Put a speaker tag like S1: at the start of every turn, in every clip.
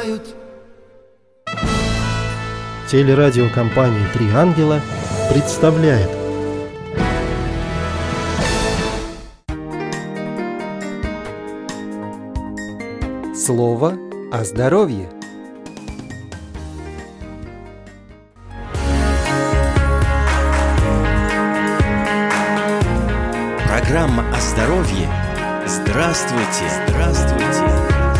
S1: знают.
S2: Телерадиокомпания «Три ангела» представляет
S3: Слово о здоровье.
S4: Программа о здоровье. Здравствуйте! Здравствуйте!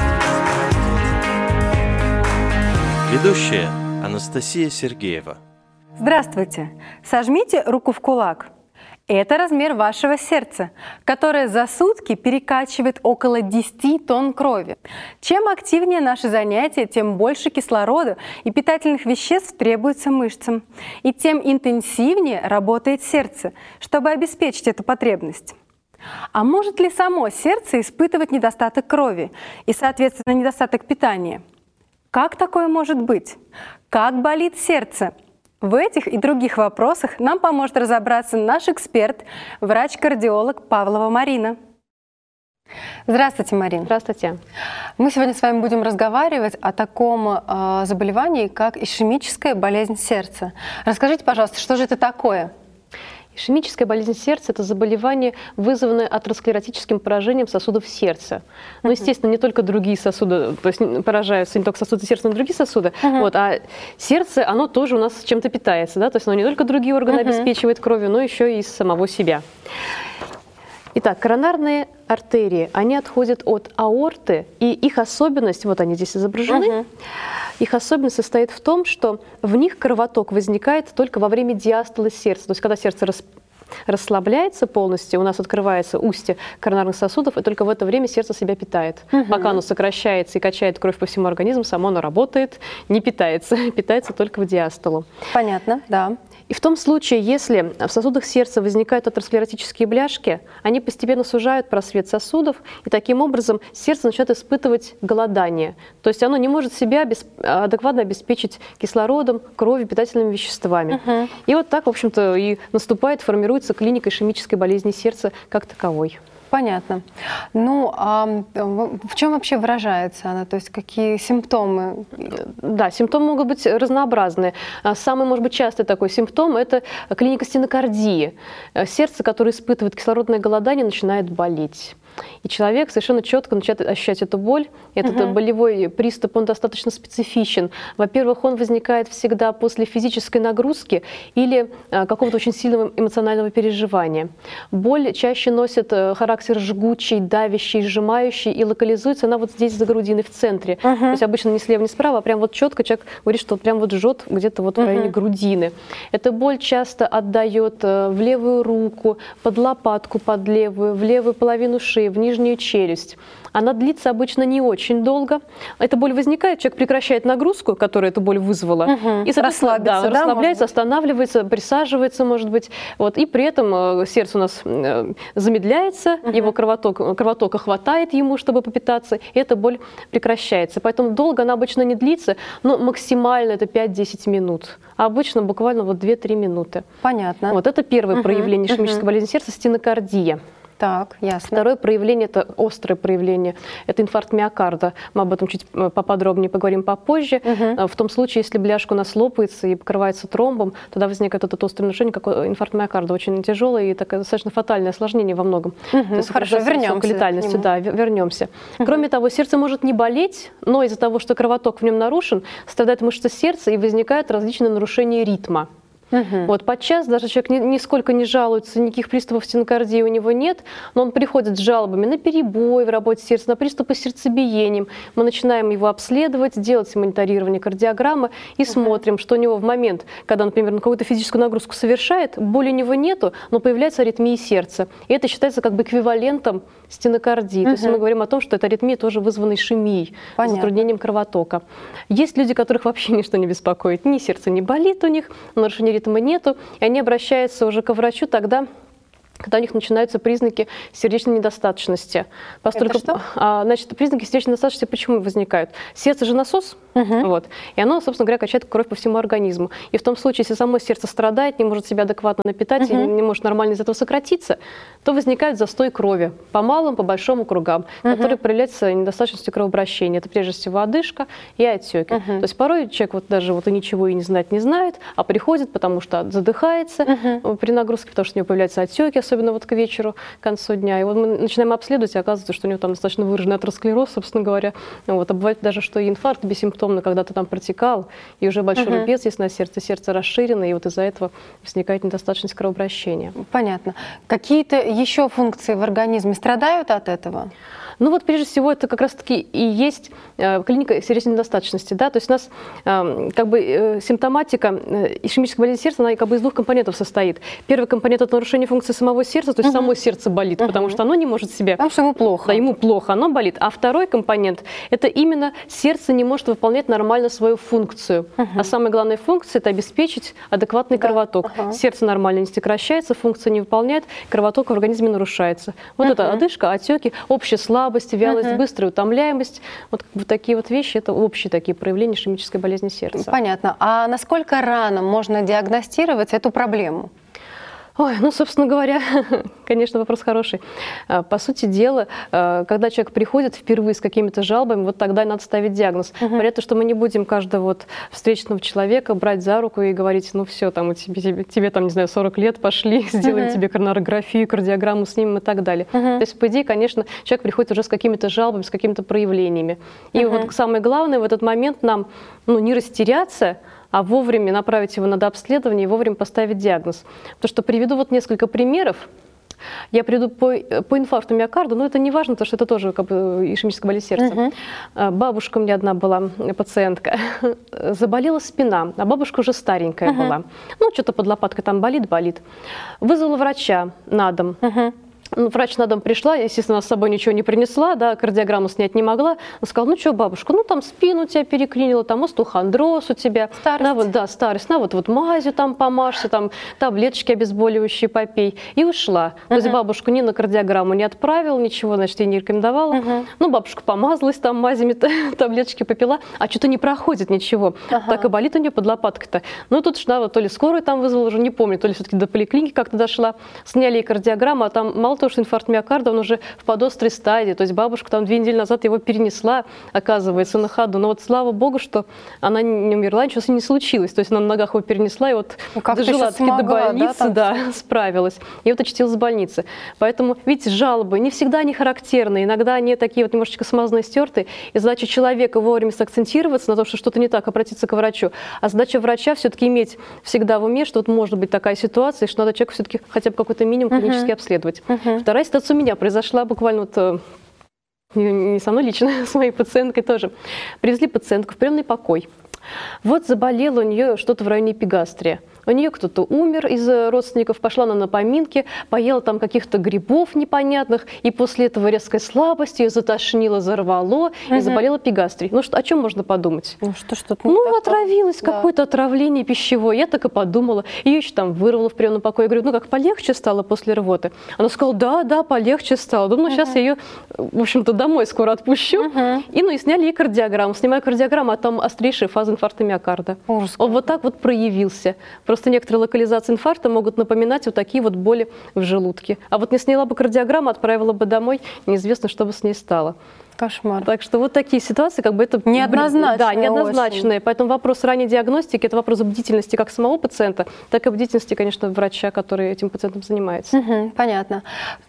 S4: Ведущая Анастасия Сергеева.
S5: Здравствуйте! Сожмите руку в кулак. Это размер вашего сердца, которое за сутки перекачивает около 10 тонн крови. Чем активнее наши занятия, тем больше кислорода и питательных веществ требуется мышцам. И тем интенсивнее работает сердце, чтобы обеспечить эту потребность. А может ли само сердце испытывать недостаток крови и, соответственно, недостаток питания? Как такое может быть? Как болит сердце? В этих и других вопросах нам поможет разобраться наш эксперт, врач-кардиолог Павлова Марина. Здравствуйте, Марина.
S6: Здравствуйте.
S5: Мы сегодня с вами будем разговаривать о таком заболевании, как ишемическая болезнь сердца. Расскажите, пожалуйста, что же это такое?
S6: Ишемическая болезнь сердца – это заболевание, вызванное атеросклеротическим поражением сосудов сердца. Ну, естественно, не только другие сосуды, то есть поражаются не только сосуды сердца, но и другие сосуды. А сердце, оно тоже у нас чем-то питается, да? То есть оно не только другие органы обеспечивает кровью, но еще и из самого себя. Итак, коронарные артерии, они отходят от аорты, и их особенность, вот они здесь изображены, их особенность состоит в том, что в них кровоток возникает только во время диастолы сердца, то есть когда сердце расслабляется полностью, у нас открывается устье коронарных сосудов, и только в это время сердце себя питает. Пока оно сокращается и качает кровь по всему организму, само оно работает, не питается, питается только в диастолу.
S5: Понятно, да.
S6: И в том случае, если в сосудах сердца возникают атеросклеротические бляшки, они постепенно сужают просвет сосудов, и таким образом сердце начинает испытывать голодание. То есть оно не может себя адекватно обеспечить кислородом, кровью, питательными веществами. И вот так, в общем-то, и наступает, формируется клиника ишемической болезни сердца как таковой.
S5: Понятно. Ну, а в чем вообще выражается она? То есть какие симптомы?
S6: Да, симптомы могут быть разнообразные. Самый, может быть, частый такой симптом – это клиника стенокардии. Сердце, которое испытывает кислородное голодание, начинает болеть. И человек совершенно четко начинает ощущать эту боль. Этот болевой приступ, он достаточно специфичен. Во-первых, он возникает всегда после физической нагрузки или какого-то очень сильного эмоционального переживания. Боль чаще носит характер жгучий, давящий, сжимающий, и локализуется она вот здесь за грудиной, в центре. То есть обычно не слева, не справа, а прям вот четко человек говорит, что прям вот жжет где-то вот в районе грудины. Эта боль часто отдает в левую руку, под лопатку, под левую, в левую половину шеи, в нижнюю челюсть. Она длится обычно не очень долго. Эта боль возникает, человек прекращает нагрузку, которая эту боль вызвала, и расслабляется, останавливается, присаживается, может быть. Вот. И при этом сердце у нас замедляется, его кровотока хватает ему, чтобы попитаться, и эта боль прекращается. Поэтому долго она обычно не длится, но максимально это 5-10 минут. А обычно буквально вот 2-3 минуты.
S5: Понятно.
S6: Вот это первое проявление ишемической болезни сердца – стенокардия.
S5: Так, ясно.
S6: Второе проявление – это острое проявление, это инфаркт миокарда. Мы об этом чуть поподробнее поговорим попозже. В том случае, если бляшка у нас лопается и покрывается тромбом, тогда возникает это острое нарушение, как инфаркт миокарда, очень тяжелое и такое достаточно фатальное осложнение во многом.
S5: Хорошо, вернемся к
S6: летальностью, да, вернемся. Кроме того, сердце может не болеть, но из-за того, что кровоток в нем нарушен, страдает мышца сердца и возникают различные нарушения ритма. Вот подчас даже человек нисколько не жалуется, никаких приступов стенокардии у него нет, но он приходит с жалобами на перебой в работе сердца, на приступы с сердцебиением. Мы начинаем его обследовать, делать мониторирование кардиограммы и смотрим, что у него в момент, когда, например, он какую-то физическую нагрузку совершает, боли у него нету, но появляется аритмия сердца. И это считается как бы эквивалентом стенокардии. То есть мы говорим о том, что эта аритмия тоже вызвана ишемией, затруднением кровотока. Есть люди, которых вообще ничто не беспокоит, ни сердце не болит у них, нарушение ритма нету, и они обращаются уже к врачу тогда, когда у них начинаются признаки сердечной недостаточности. Поскольку, значит, признаки сердечной недостаточности почему возникают? Сердце же насос, вот, и оно, собственно говоря, качает кровь по всему организму. И в том случае, если само сердце страдает, не может себя адекватно напитать и не может нормально из этого сократиться, то возникает застой крови по малым, по большому кругам, который проявляется недостаточностью кровообращения. Это прежде всего одышка и отеки. То есть порой человек вот даже вот и ничего и не знает, а приходит, потому что задыхается при нагрузке, потому что у него появляются отеки, особенно вот к вечеру, к концу дня. И вот мы начинаем обследовать, и оказывается, что у него там достаточно выраженный атеросклероз, собственно говоря. Вот. А бывает даже, что и инфаркт бессимптомно, когда ты там протекал, и уже большой рубец есть на сердце расширено, и вот из-за этого возникает недостаточность кровообращения.
S5: Понятно. Какие-то еще функции в организме страдают от этого?
S6: Ну вот прежде всего это как раз-таки и есть клиника сердечной недостаточности. Да? То есть у нас как бы симптоматика ишемической болезни сердца, она как бы из двух компонентов состоит. Первый компонент – это нарушение функции самого сердца, то есть само сердце болит, потому что оно не может себя…
S5: Потому что ему плохо.
S6: Да, ему плохо, оно болит. А второй компонент – это именно сердце не может выполнять нормально свою функцию. А самая главная функция – это обеспечить адекватный кровоток. Сердце нормально не сокращается, функция не выполняет, кровоток в организме нарушается. Вот это одышка, отеки, общая слабость, вялость, быстрая утомляемость. Вот такие вот вещи – это общие такие проявления ишемической болезни сердца.
S5: Понятно. А насколько рано можно диагностировать эту проблему?
S6: Ой, ну, собственно говоря, конечно, вопрос хороший. По сути дела, когда человек приходит впервые с какими-то жалобами, вот тогда и надо ставить диагноз. Понятно, что мы не будем каждого вот встречного человека брать за руку и говорить, ну все, там, тебе там, не знаю, 40 лет, пошли, сделаем тебе коронарографию, кардиограмму снимем и так далее. То есть, по идее, конечно, человек приходит уже с какими-то жалобами, с какими-то проявлениями. И вот самое главное в этот момент нам не растеряться, а вовремя направить его на дообследование и вовремя поставить диагноз. Потому что приведу вот несколько примеров. Я приведу по инфаркту миокарда, но это не важно, потому что это тоже как бы ишемическая болезнь сердца. Бабушка у меня одна была, пациентка, заболела спина, а бабушка уже старенькая была. Ну, что-то под лопаткой там болит. Вызвала врача на дом. Врач на дом пришла, естественно, с собой ничего не принесла, да, кардиограмму снять не могла. Он сказал, ну что, бабушка, ну там спину у тебя переклинило, там остеохондроз у тебя. Старость. Да, старость. Вот мазью там помажься, там таблеточки обезболивающие попей. И ушла. То есть бабушку ни на кардиограмму не отправил, ничего, значит, ей не рекомендовала. Ну, бабушка помазалась там мазями, таблеточки попила, а что-то не проходит ничего. Так и болит у нее под лопаткой-то. Ну, тут шла, вот, то ли скорую там вызвала, уже не помню, то ли все-таки до поликлиники как-то дошла. Сняли ей кардиограмму, а там мало того, что инфаркт миокарда, он уже в подострой стадии. То есть бабушка там 2 недели назад его перенесла, оказывается, на ходу. Но вот слава богу, что она не умерла, ничего с ней не случилось. То есть она на ногах его перенесла и вот дожила до больницы, да, справилась. И вот очутилась в больнице. Поэтому, видите, жалобы не всегда они характерны. Иногда они такие вот немножечко смазанные, стертые. И задача человека вовремя сакцентироваться на том, что что-то не так, обратиться к врачу. А задача врача все-таки иметь всегда в уме, что вот может быть такая ситуация, что надо человека все-таки хотя бы какой-то минимум клинически обследовать. Вторая ситуация у меня произошла буквально вот не со мной лично, с моей пациенткой тоже. Привезли пациентку в приемный покой. Вот заболело у нее что-то в районе эпигастрия. У нее кто-то умер из родственников, пошла она на поминки, поела там каких-то грибов непонятных, и после этого резкая слабость, ее затошнило, зарвало, и заболела эпигастрией. Ну, о чем можно подумать? Ну, отравилась, какое-то отравление пищевое. Я так и подумала. Ее еще там вырвало в приемном покое. Я говорю, ну, как полегче стало после рвоты? Она сказала, да, полегче стало. Думаю, сейчас я ее, в общем-то, домой скоро отпущу. И сняли ей кардиограмму. Снимаю кардиограмму, а там острейшая фаза инфаркта миокарда. Он вот так вот проявился. Просто некоторые локализации инфаркта могут напоминать вот такие вот боли в желудке. А вот не сняла бы кардиограмму, отправила бы домой, неизвестно, что бы с ней стало.
S5: Кошмар.
S6: Так что вот такие ситуации, как бы это
S5: неоднозначные.
S6: Да, неоднозначные. Очень. Поэтому вопрос ранней диагностики – это вопрос бдительности как самого пациента, так и бдительности, конечно, врача, который этим пациентом занимается.
S5: Понятно.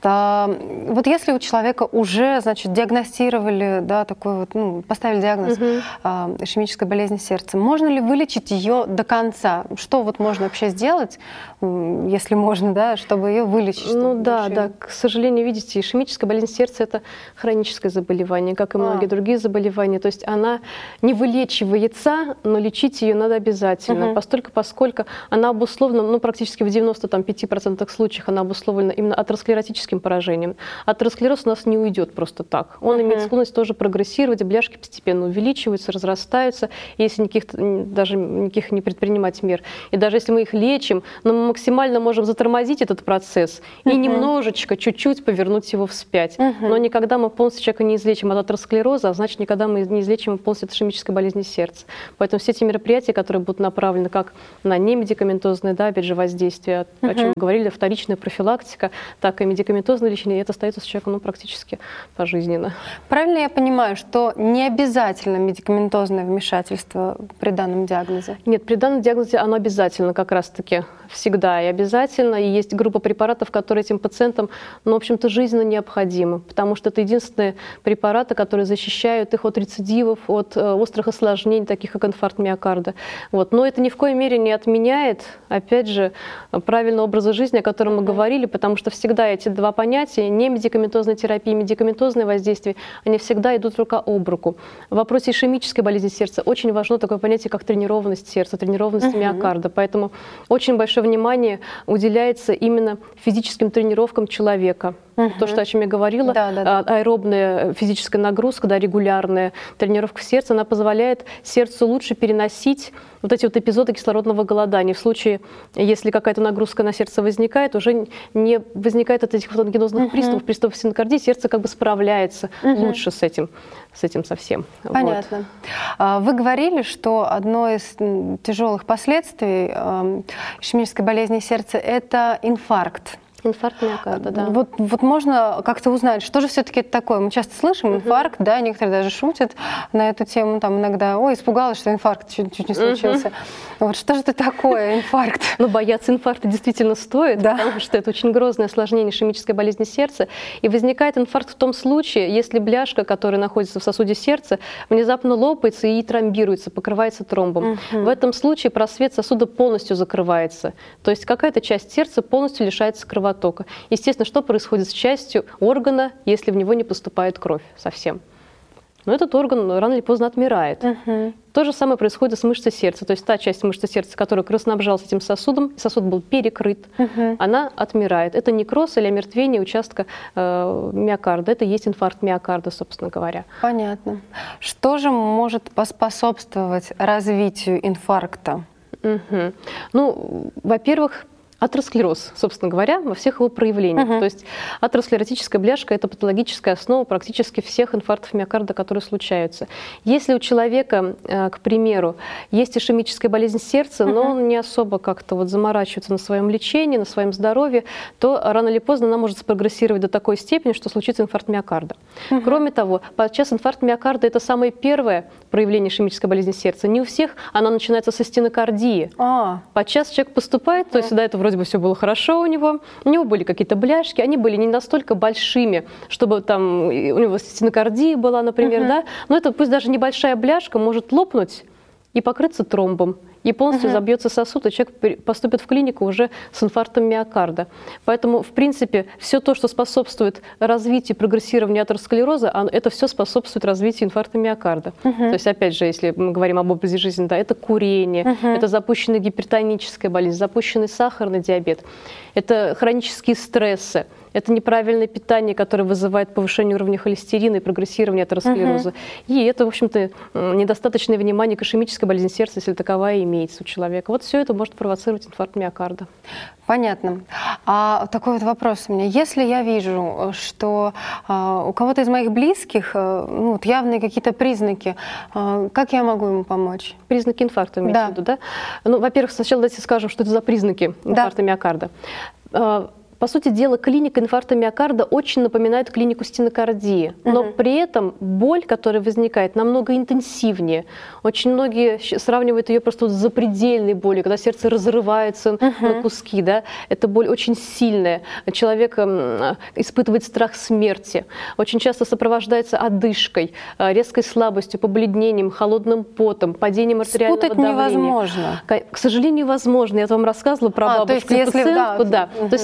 S5: Вот если у человека уже, значит, диагностировали, да, такой вот, поставили диагноз ишемической болезни сердца, можно ли вылечить ее до конца? Что вот можно вообще сделать, если можно, да, чтобы ее вылечить?
S6: Ну да, к сожалению, видите, ишемическая болезнь сердца – это хроническое заболевание. заболевание, как и многие другие заболевания. То есть она не вылечивается, но лечить ее надо обязательно, поскольку она обусловлена, ну, практически в 95% случаев она обусловлена именно атеросклеротическим поражением. Атеросклероз у нас не уйдет просто так. Он имеет склонность тоже прогрессировать, бляшки постепенно увеличиваются, разрастаются, если даже никаких не предпринимать мер. И даже если мы их лечим, но мы максимально можем затормозить этот процесс и немножечко, чуть-чуть повернуть его вспять. Но никогда мы полностью человека не излечим от атеросклероза, а значит, никогда мы не излечим полностью от ишемической болезни сердца. Поэтому все эти мероприятия, которые будут направлены как на немедикаментозное, да, опять же, воздействие, о чем мы говорили, вторичная профилактика, так и медикаментозное лечение, это остается с человеком, ну, практически пожизненно.
S5: Правильно я понимаю, что не обязательно медикаментозное вмешательство при данном диагнозе?
S6: Нет, при данном диагнозе оно обязательно как раз-таки всегда и обязательно. И есть группа препаратов, которые этим пациентам, ну, в общем-то, жизненно необходимы, потому что это единственные препараты, которые защищают их от рецидивов, от острых осложнений, таких как инфаркт миокарда. Вот. Но это ни в коей мере не отменяет, опять же, правильного образа жизни, о котором мы говорили, потому что всегда эти два понятия, немедикаментозная терапия и медикаментозное воздействие, они всегда идут рука об руку. В вопросе ишемической болезни сердца очень важно такое понятие, как тренированность сердца, тренированность миокарда. Поэтому очень большое внимание уделяется именно физическим тренировкам человека. То, что, о чем я говорила, аэробная физическая нагрузка, да, регулярная тренировка сердца, она позволяет сердцу лучше переносить вот эти вот эпизоды кислородного голодания. В случае, если какая-то нагрузка на сердце возникает, уже не возникает от этих вот ангинозных приступов стенокардии, сердце как бы справляется лучше с этим совсем.
S5: Понятно. Вот. Вы говорили, что одно из тяжелых последствий ишемической болезни сердца – это инфаркт.
S6: Инфаркт миокарда, да.
S5: Вот можно как-то узнать, что же все-таки это такое? Мы часто слышим инфаркт, да, некоторые даже шутят на эту тему, там иногда, ой, испугалась, что инфаркт чуть не случился. Вот что же это такое, инфаркт?
S6: Ну, бояться инфаркта действительно стоит,
S5: да,
S6: потому что это очень грозное осложнение ишемической болезни сердца. И возникает инфаркт в том случае, если бляшка, которая находится в сосуде сердца, внезапно лопается и тромбируется, покрывается тромбом. В этом случае просвет сосуда полностью закрывается. То есть какая-то часть сердца полностью лишается кровотока. Естественно, что происходит с частью органа, если в него не поступает кровь совсем? Но этот орган рано или поздно отмирает. То же самое происходит с мышцей сердца. То есть та часть мышцы сердца, которая кровоснабжалась этим сосудом, сосуд был перекрыт, она отмирает. Это некроз или омертвение участка миокарда. Это и есть инфаркт миокарда, собственно говоря.
S5: Понятно. Что же может поспособствовать развитию инфаркта?
S6: Ну, во-первых, атеросклероз, собственно говоря, во всех его проявлениях. То есть атеросклеротическая бляшка – это патологическая основа практически всех инфарктов миокарда, которые случаются. Если у человека, к примеру, есть ишемическая болезнь сердца, но он не особо как-то вот заморачивается на своем лечении, на своем здоровье, то рано или поздно она может спрогрессировать до такой степени, что случится инфаркт миокарда. Кроме того, подчас инфаркт миокарда – это самое первое проявление ишемической болезни сердца. Не у всех она начинается со стенокардии. Подчас человек поступает, то есть до этого вроде бы все было хорошо у него были какие-то бляшки, они были не настолько большими, чтобы там у него стенокардия была, например, да, но это пусть даже небольшая бляшка может лопнуть и покрыться тромбом, и полностью забьется сосуд, и человек поступит в клинику уже с инфарктом миокарда. Поэтому, в принципе, все то, что способствует развитию, прогрессированию атеросклероза, это все способствует развитию инфаркта миокарда. То есть, опять же, если мы говорим об образе жизни, да, это курение, это запущенная гипертоническая болезнь, запущенный сахарный диабет, это хронические стрессы, это неправильное питание, которое вызывает повышение уровня холестерина и прогрессирование атеросклероза. И это, в общем-то, недостаточное внимание к ишемической болезни сердца, если таковая имеется у человека. Вот все это может провоцировать инфаркт миокарда.
S5: Понятно. А такой вот вопрос у меня. Если я вижу, что у кого-то из моих близких вот явные какие-то признаки, как я могу ему помочь?
S6: Признаки инфаркта имеется в виду, да? Ну, во-первых, сначала давайте скажем, что это за признаки инфаркта миокарда. По сути дела, клиника инфаркта миокарда очень напоминает клинику стенокардии, но при этом боль, которая возникает, намного интенсивнее. Очень многие сравнивают ее просто с запредельной болью, когда сердце разрывается на куски. Да? Эта боль очень сильная. Человек испытывает страх смерти. Очень часто сопровождается одышкой, резкой слабостью, побледнением, холодным потом, падением артериального давления.
S5: Спутать невозможно.
S6: К сожалению, возможно. Я вам рассказывала про бабушку и пациентку. То есть есть как бы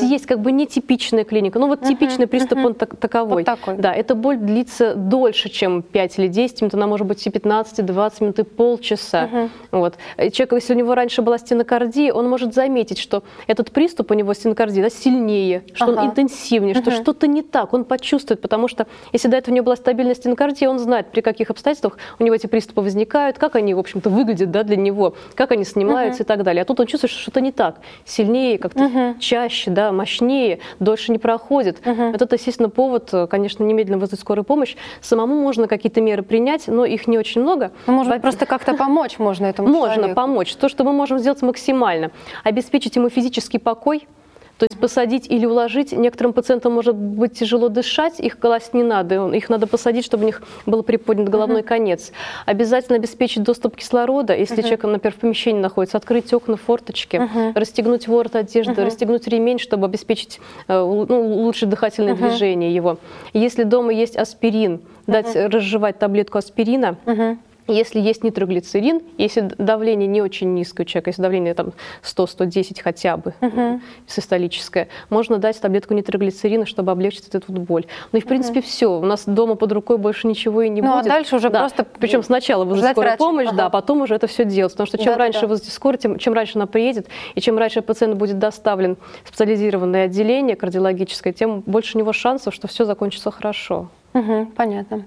S6: бы нетипичная клиника. Ну вот типичный приступ, он таковой.
S5: Вот такой.
S6: Да, эта боль длится дольше, чем 5 или 10 минут, она может быть и 15, и 20 минут, и полчаса. Вот. Человек, если у него раньше была стенокардия, он может заметить, что этот приступ у него стенокардия, да, сильнее, что он интенсивнее, что что-то не так, он почувствует, потому что если до этого у него была стабильная стенокардия, он знает, при каких обстоятельствах у него эти приступы возникают, как они, в общем-то, выглядят, да, для него, как они снимаются и так далее. А тут он чувствует, что что-то не так, сильнее, как-то чаще, да, мощнее, дольше не проходит. Это, естественно, повод, конечно, немедленно вызвать скорую помощь. Самому можно какие-то меры принять, но их не очень много.
S5: Может быть, просто как-то помочь можно этому человеку?
S6: Можно помочь. То, что мы можем сделать максимально. Обеспечить ему физический покой. То есть посадить или уложить. Некоторым пациентам может быть тяжело дышать, их класть не надо. Их надо посадить, чтобы у них был приподнят головной конец. Обязательно обеспечить доступ кислорода. Если человек, например, в помещении находится, открыть окна, форточки, расстегнуть ворот одежды, расстегнуть ремень, чтобы обеспечить улучшить дыхательное движение его. Если дома есть аспирин, дать разжевать таблетку аспирина. Если есть нитроглицерин, если давление не очень низкое у человека, если давление там 100-110 хотя бы, систолическое, можно дать таблетку нитроглицерина, чтобы облегчить эту вот боль. Ну и в принципе все. У нас дома под рукой больше ничего и не будет.
S5: А дальше уже просто...
S6: Причем сначала вызвать скорую помощь, да, потом уже это все делать. Потому что чем раньше вызовете скорую, чем раньше она приедет, и чем раньше пациент будет доставлен в специализированное отделение кардиологическое, тем больше у него шансов, что все закончится хорошо.
S5: Понятно.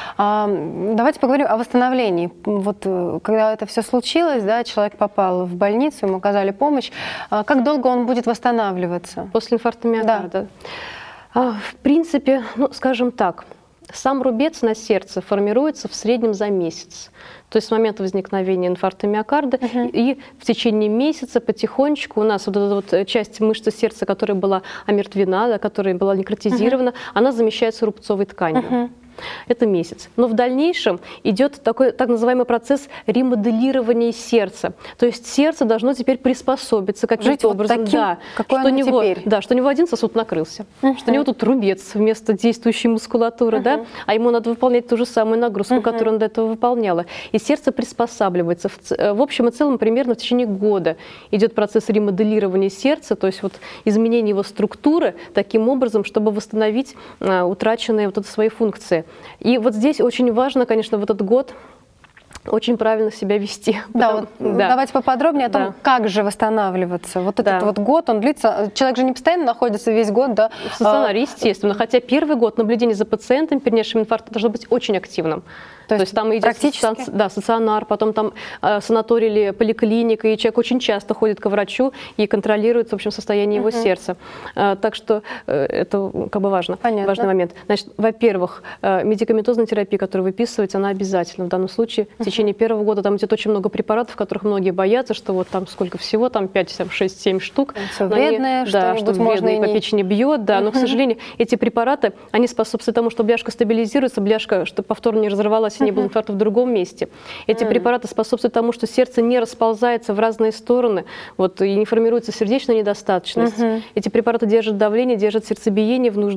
S5: Давайте поговорим о восстановлении. Вот когда это все случилось, да, человек попал в больницу, ему оказали помощь. Как долго он будет восстанавливаться?
S6: После инфаркта миокарда? Да. В принципе, ну, скажем так, сам рубец на сердце формируется в среднем за месяц. То есть с момента возникновения инфаркта миокарда и в течение месяца потихонечку у нас вот эта вот часть мышцы сердца, которая была омертвена, да, которая была некротизирована, она замещается рубцовой тканью. Это месяц. Но в дальнейшем идет такой так называемый процесс ремоделирования сердца. То есть сердце должно теперь приспособиться каким-то образом,
S5: таким,
S6: да,
S5: какой
S6: что,
S5: оно теперь.
S6: Да, что у него один сосуд накрылся, что у него тут рубец вместо действующей мускулатуры, да, а ему надо выполнять ту же самую нагрузку, которую он до этого выполняла. И сердце приспосабливается. В общем и целом примерно в течение года идет процесс ремоделирования сердца, то есть вот изменение его структуры таким образом, чтобы восстановить утраченные вот эти свои функции. И вот здесь очень важно, конечно, в этот год очень правильно себя вести.
S5: Да, давайте поподробнее о том, как же восстанавливаться. Вот этот вот год, он длится. Человек же не постоянно находится весь год, да?
S6: В стационаре, естественно. Хотя первый год наблюдение за пациентом, перенесшим инфаркт, должно быть очень активным. То есть там идет стационар, потом там санаторий или поликлиника, и человек очень часто ходит к врачу и контролирует, в общем, состояние его сердца. Так что это как бы важно. Важный момент. Значит, во-первых, медикаментозная терапия, которая выписывается, она обязательна. В данном случае в течение первого года там идет очень много препаратов, которых многие боятся, что вот там сколько всего, там 5, 6, 7 штук.
S5: Все вредное,
S6: что вредное и по печени бьет, да. Но, к сожалению, эти препараты, они способствуют тому, что бляшка стабилизируется, бляшка, чтобы повторно не разорвалась, не был инфаркт в другом месте. Эти препараты способствуют тому, что сердце не расползается в разные стороны, вот, и не формируется сердечная недостаточность. Эти препараты держат давление, держат сердцебиение в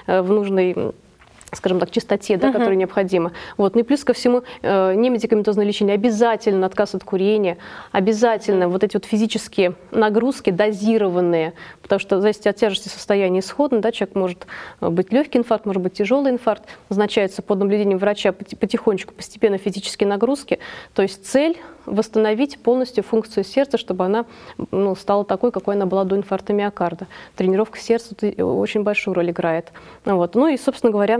S6: нужной, скажем так, частоте, да, которая необходима. Вот. Ну и плюс ко всему немедикаментозное лечение, обязательно отказ от курения, обязательно вот эти вот физические нагрузки дозированные, потому что зависит от тяжести состояния исходно, да, человек может быть легкий инфаркт, может быть тяжелый инфаркт, назначается под наблюдением врача потихонечку, постепенно физические нагрузки, то есть цель восстановить полностью функцию сердца, чтобы она стала такой, какой она была до инфаркта миокарда. Тренировка сердца очень большую роль играет. Вот. Ну и, собственно говоря,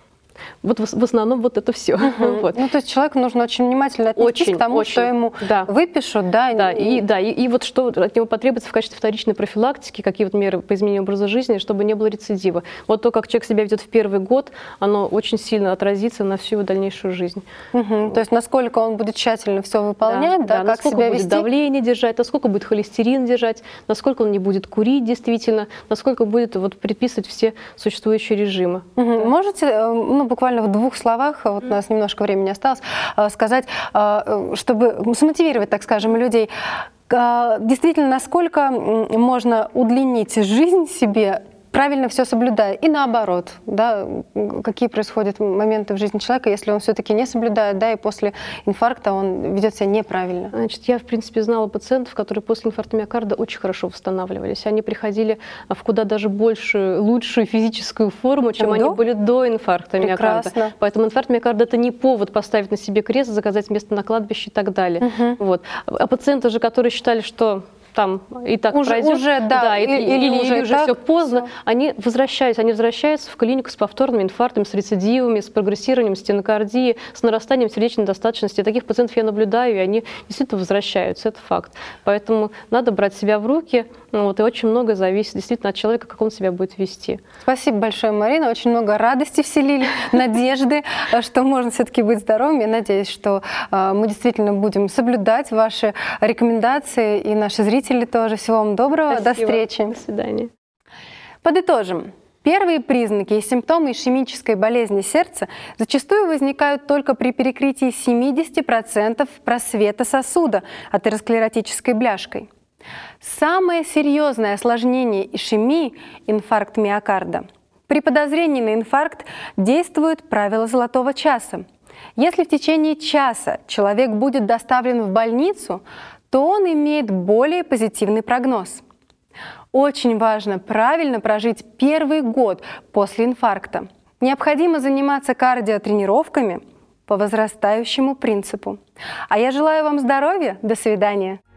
S6: вот в основном вот это все. Вот.
S5: Ну, то есть человеку нужно очень внимательно отнестись к тому, что ему выпишут. Да,
S6: и вот что от него потребуется в качестве вторичной профилактики, какие вот меры по изменению образа жизни, чтобы не было рецидива. Вот то, как человек себя ведет в первый год, оно очень сильно отразится на всю его дальнейшую жизнь.
S5: То есть насколько он будет тщательно все выполнять, как
S6: насколько
S5: себя
S6: будет
S5: вести.
S6: Давление держать, насколько будет холестерин держать, насколько он не будет курить действительно, насколько будет предписывать все существующие режимы.
S5: Можете, буквально в 2 словах, вот у нас немножко времени осталось, сказать, чтобы смотивировать, так скажем, людей, действительно, насколько можно удлинить жизнь себе правильно все соблюдая. И наоборот, да, какие происходят моменты в жизни человека, если он все-таки не соблюдает, да, и после инфаркта он ведет себя неправильно.
S6: Значит, я, в принципе, знала пациентов, которые после инфаркта миокарда очень хорошо восстанавливались. Они приходили в куда даже большую, лучшую физическую форму, чем они были до инфаркта миокарда. Поэтому инфаркт миокарда — это не повод поставить на себе крест, заказать место на кладбище и так далее. Вот. А пациенты же, которые считали, что там и так пройдет, или уже все поздно, они возвращаются в клинику с повторными инфарктами, с рецидивами, с прогрессированием стенокардии, с нарастанием сердечной недостаточности. Таких пациентов я наблюдаю, и они действительно возвращаются, это факт. Поэтому надо брать себя в руки, вот, и очень многое зависит действительно от человека, как он себя будет вести.
S5: Спасибо большое, Марина. Очень много радости вселили, надежды, что можно все-таки быть здоровым. Я надеюсь, что мы действительно будем соблюдать ваши рекомендации, и наши зрители тоже. Всего вам доброго.
S6: Спасибо.
S5: До встречи.
S6: До свидания.
S5: Подытожим. Первые признаки и симптомы ишемической болезни сердца зачастую возникают только при перекрытии 70% просвета сосуда атеросклеротической бляшкой. Самое серьезное осложнение ишемии – инфаркт миокарда. При подозрении на инфаркт действует правило золотого часа. Если в течение часа человек будет доставлен в больницу, то он имеет более позитивный прогноз. Очень важно правильно прожить первый год после инфаркта. Необходимо заниматься кардиотренировками по возрастающему принципу. А я желаю вам здоровья. До свидания.